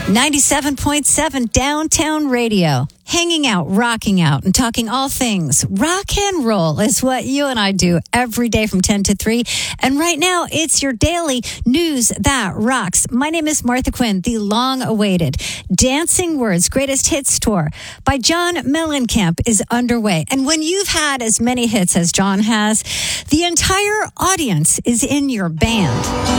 97.7 Downtown Radio. Hanging out, rocking out, and talking all things rock and roll is what you and I do every day from 10 to 3. And right now, it's your daily news that rocks. My name is Martha Quinn. The long-awaited Dancing Words Greatest Hits Tour by John Mellencamp is underway. And when you've had as many hits as John has, the entire audience is in your band.